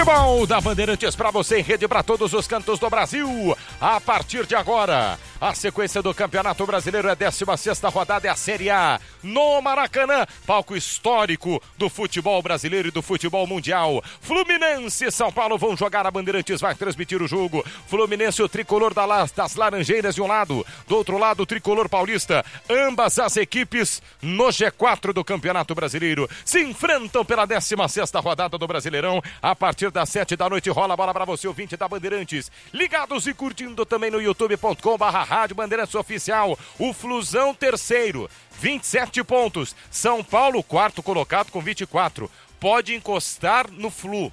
Futebol da Bandeirantes para você em rede para todos os cantos do Brasil. A partir de agora, a sequência do Campeonato Brasileiro é a 16ª rodada, é a Série A. No Maracanã, palco histórico do futebol brasileiro e do futebol mundial. Fluminense e São Paulo vão jogar, a Bandeirantes vai transmitir o jogo. Fluminense, o tricolor das Laranjeiras de um lado, do outro lado o tricolor paulista. Ambas as equipes no G4 do Campeonato Brasileiro se enfrentam pela 16ª rodada do Brasileirão. A partir das 7 da noite rola a bola para você, ouvinte da Bandeirantes. Ligados e curtindo também no youtube.com/Rádio Bandeirantes Oficial. O Flusão terceiro, 27 pontos. São Paulo quarto colocado com 24. Pode encostar no Flu.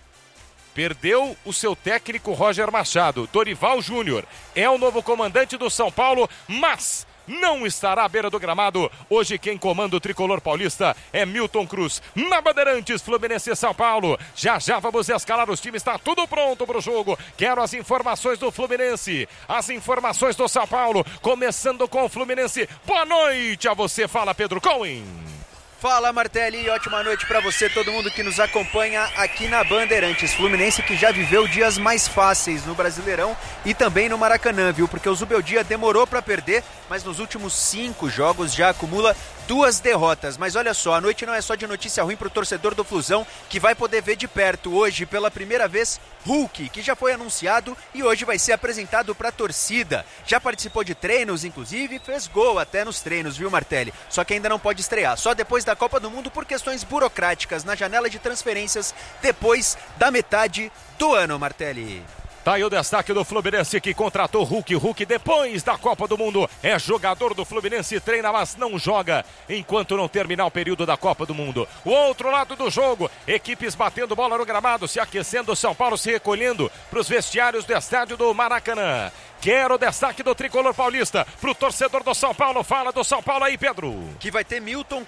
Perdeu o seu técnico Roger Machado. Dorival Júnior é o novo comandante do São Paulo, mas não estará à beira do gramado. Hoje quem comanda o tricolor paulista é Milton Cruz. Na Bandeirantes, Fluminense e São Paulo. Já vamos escalar os times, está tudo pronto para o jogo. Quero as informações do Fluminense, as informações do São Paulo, começando com o Fluminense. Boa noite a você, fala Pedro Cohen. Fala Martelli, ótima noite para você, todo mundo que nos acompanha aqui na Bandeirantes. Fluminense que já viveu dias mais fáceis no Brasileirão e também no Maracanã, viu? Porque o Zubeldia demorou para perder, mas nos últimos 5 jogos já acumula 2 derrotas. Mas olha só, a noite não é só de notícia ruim pro torcedor do Flusão, que vai poder ver de perto hoje, pela primeira vez, Hulk, que já foi anunciado e hoje vai ser apresentado pra torcida. Já participou de treinos, inclusive, fez gol até nos treinos, viu Martelli? Só que ainda não pode estrear, só depois da Copa do Mundo por questões burocráticas na janela de transferências depois da metade do ano, Martelli. Tá aí o destaque do Fluminense que contratou Hulk. Hulk depois da Copa do Mundo é jogador do Fluminense, treina mas não joga enquanto não terminar o período da Copa do Mundo. O outro lado do jogo, equipes batendo bola no gramado, se aquecendo, São Paulo se recolhendo para os vestiários do estádio do Maracanã. Quero o destaque do tricolor paulista pro torcedor do São Paulo. Fala do São Paulo aí, Pedro. Que vai ter Milton